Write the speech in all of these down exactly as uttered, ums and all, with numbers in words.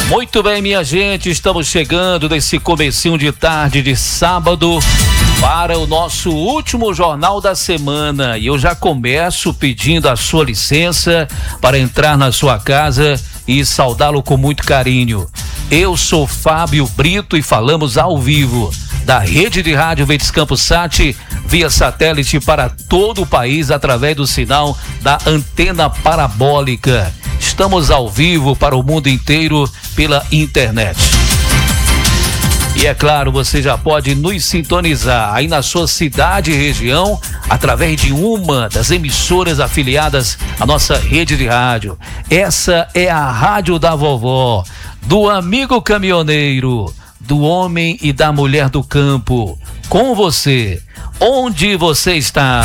Muito bem, minha gente, estamos chegando nesse comecinho de tarde de sábado para o nosso último jornal da semana. E eu já começo pedindo a sua licença para entrar na sua casa e saudá-lo com muito carinho. Eu sou Fábio Brito e falamos ao vivo da rede de rádio Verdes Campos Sat via satélite para todo o país através do sinal da antena parabólica. Estamos ao vivo para o mundo inteiro pela internet. E é claro, você já pode nos sintonizar aí na sua cidade e região através de uma das emissoras afiliadas à nossa rede de rádio. Essa é a Rádio da Vovó, do amigo caminhoneiro, do homem e da mulher do campo. Com você, onde você está?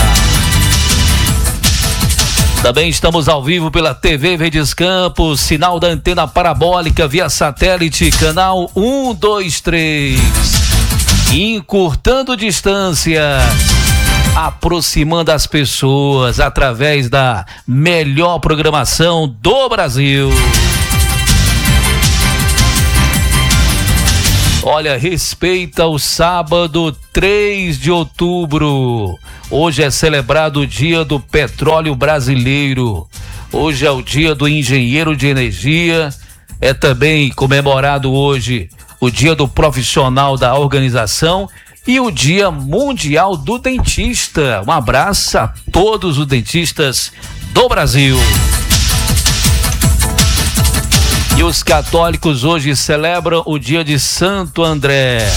Também estamos ao vivo pela T V Verdes Campos, sinal da antena parabólica via satélite, canal um, dois, três. Encurtando distâncias, aproximando as pessoas através da melhor programação do Brasil. Olha, respeita o sábado três de outubro. Hoje é celebrado o Dia do Petróleo Brasileiro. Hoje é o Dia do Engenheiro de Energia. É também comemorado hoje o Dia do Profissional da Organização e o Dia Mundial do Dentista. Um abraço a todos os dentistas do Brasil. E os católicos hoje celebram o dia de Santo André.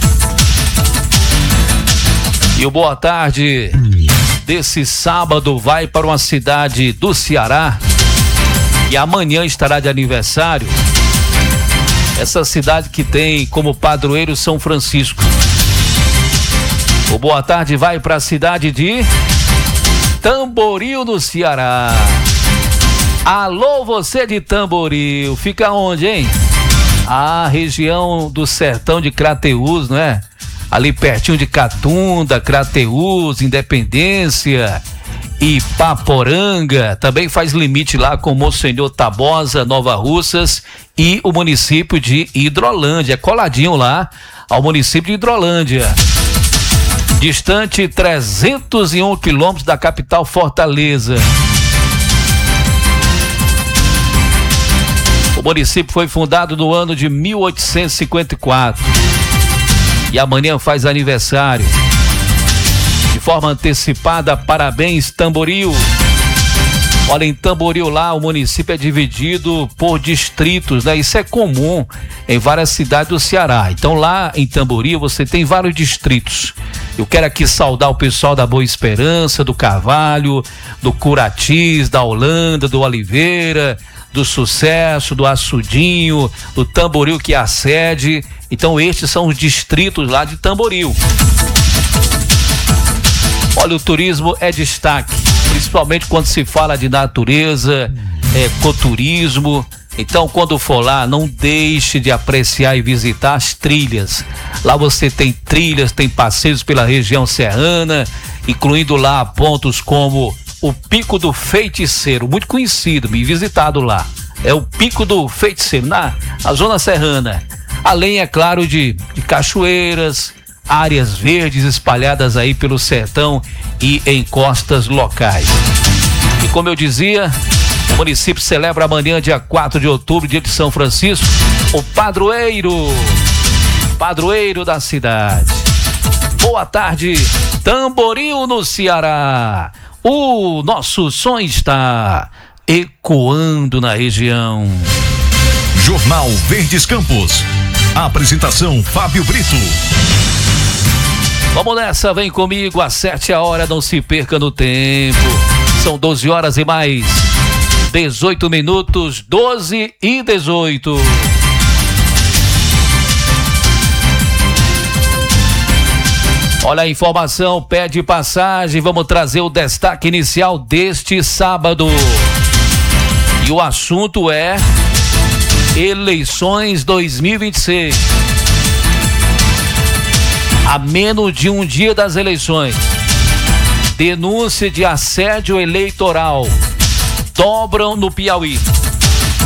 E o boa tarde desse sábado vai para uma cidade do Ceará e amanhã estará de aniversário. Essa cidade que tem como padroeiro São Francisco. O boa tarde vai para a cidade de Tamboril, no Ceará. Alô, você de Tamboril, fica onde, hein? A região do sertão de Crateús, não é? Ali pertinho de Catunda, Crateús, Independência e Ipaporanga. Também faz limite lá com Monsenhor Tabosa, Nova Russas e o município de Hidrolândia, coladinho lá ao município de Hidrolândia. Distante trezentos e um quilômetros da capital Fortaleza. O município foi fundado no ano de mil oitocentos e cinquenta e quatro e amanhã faz aniversário. De forma antecipada, parabéns, Tamboril. Olha, em Tamboril lá o município é dividido por distritos, né? Isso é comum em várias cidades do Ceará. Então lá em Tamboril você tem vários distritos. Eu quero aqui saudar o pessoal da Boa Esperança, do Carvalho, do Curatis, da Holanda, do Oliveira, do Sucesso, do Açudinho, do Tamboril, que é a sede. Então estes são os distritos lá de Tamboril. Olha, o turismo é destaque, principalmente quando se fala de natureza, ecoturismo. Então, quando for lá, não deixe de apreciar e visitar as trilhas. Lá você tem trilhas, tem passeios pela região serrana, incluindo lá pontos como o Pico do Feiticeiro, muito conhecido, me visitado lá. É o Pico do Feiticeiro, na, na zona serrana. Além, é claro, de, de cachoeiras, áreas verdes espalhadas aí pelo sertão e em costas locais. E como eu dizia, o município celebra amanhã, dia quatro de outubro, dia de São Francisco, o padroeiro, padroeiro da cidade. Boa tarde, Tamboril, no Ceará. O nosso som está ecoando na região. Jornal Verdes Campos. Apresentação Fábio Brito. Vamos nessa, vem comigo, acerte a hora, não se perca no tempo. São doze horas e mais dezoito minutos, doze e dezoito. Olha, a informação pede passagem, vamos trazer o destaque inicial deste sábado. E o assunto é eleições dois mil e vinte e seis. A menos de um dia das eleições, denúncia de assédio eleitoral dobram no Piauí.